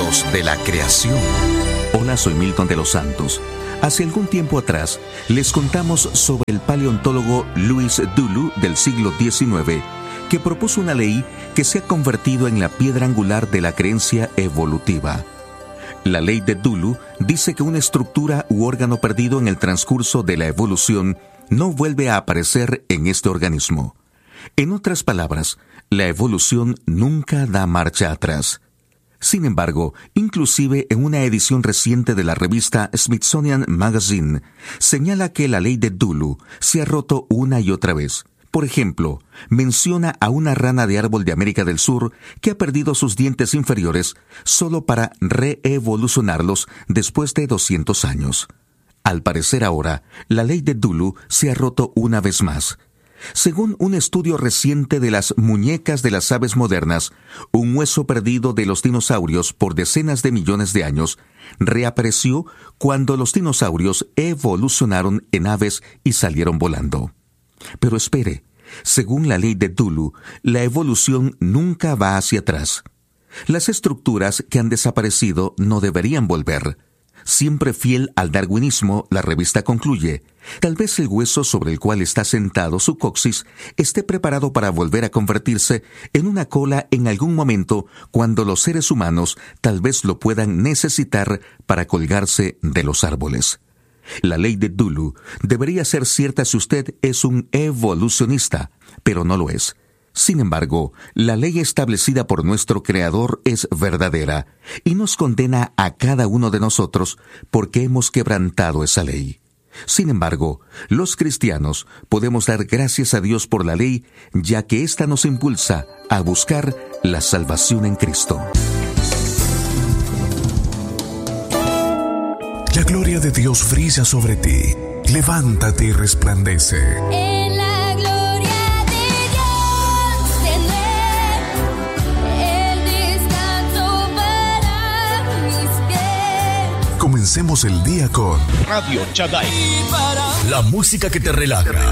Dios de la creación. Hola, soy Milton de los Santos. Hace algún tiempo atrás les contamos sobre el paleontólogo Louis Duluth del siglo XIX, que propuso una ley que se ha convertido en la piedra angular de la creencia evolutiva. La ley de Duluth dice que una estructura u órgano perdido en el transcurso de la evolución no vuelve a aparecer en este organismo. En otras palabras, la evolución nunca da marcha atrás. Sin embargo, inclusive en una edición reciente de la revista Smithsonian Magazine, señala que la ley de Duluth se ha roto una y otra vez. Por ejemplo, menciona a una rana de árbol de América del Sur que ha perdido sus dientes inferiores solo para reevolucionarlos después de 200 años. Al parecer ahora, la ley de Duluth se ha roto una vez más. Según un estudio reciente de las muñecas de las aves modernas, un hueso perdido de los dinosaurios por decenas de millones de años reapareció cuando los dinosaurios evolucionaron en aves y salieron volando. Pero espere, según la ley de Duluth, la evolución nunca va hacia atrás. Las estructuras que han desaparecido no deberían volver. Siempre fiel al darwinismo, la revista concluye, tal vez el hueso sobre el cual está sentado su coxis esté preparado para volver a convertirse en una cola en algún momento cuando los seres humanos tal vez lo puedan necesitar para colgarse de los árboles. La ley de Duluth debería ser cierta si usted es un evolucionista, pero no lo es. Sin embargo, la ley establecida por nuestro Creador es verdadera y nos condena a cada uno de nosotros porque hemos quebrantado esa ley. Sin embargo, los cristianos podemos dar gracias a Dios por la ley, ya que ésta nos impulsa a buscar la salvación en Cristo. La gloria de Dios brilla sobre ti. Levántate y resplandece. En la gloria de Dios tendré el descanso para mis pies. Comencemos el día con Radio Shaddai. la música que te relaja.